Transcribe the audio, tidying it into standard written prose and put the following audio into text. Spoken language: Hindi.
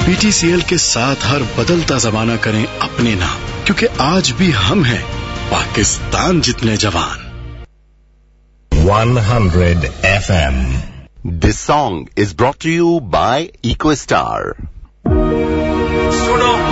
पीटीसीएल के साथ हर बदलता जमाना करें अपने नाम, क्योंकि आज भी हम हैं पाकिस्तान जितने जवान। 100 FM. This song is brought to you by EcoStar. सुनो